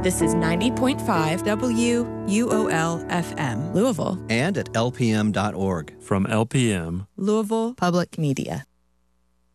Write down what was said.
This is 90.5 WUOL-FM, Louisville. And at lpm.org. From LPM, Louisville Public Media.